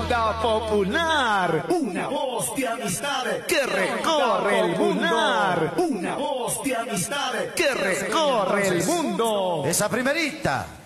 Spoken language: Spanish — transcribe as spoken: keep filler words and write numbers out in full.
Onda Popular, una voz de amistad que recorre el mundo. Una voz de amistad Que recorre el mundo. Esa primerita